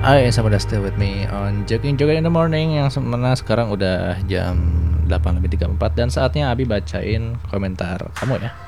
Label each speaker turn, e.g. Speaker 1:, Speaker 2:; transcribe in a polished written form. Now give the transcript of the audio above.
Speaker 1: Hai, selamat datang stay with me on Jogging Jogging in the Morning. Yang mana sekarang udah jam 8:34 dan saatnya Abi bacain komentar kamu ya.